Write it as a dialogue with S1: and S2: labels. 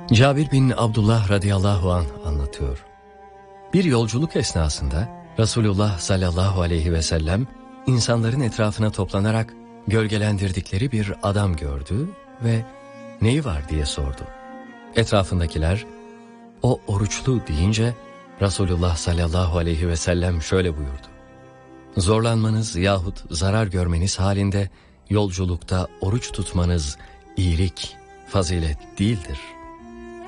S1: Cabir bin Abdullah radıyallahu anh anlatıyor. Bir yolculuk esnasında Resulullah sallallahu aleyhi ve sellem insanların etrafına toplanarak gölgelendirdikleri bir adam gördü ve neyi var diye sordu. Etrafındakiler o oruçlu deyince Resulullah sallallahu aleyhi ve sellem şöyle buyurdu. Zorlanmanız yahut zarar görmeniz halinde yolculukta oruç tutmanız iyilik, fazilet değildir.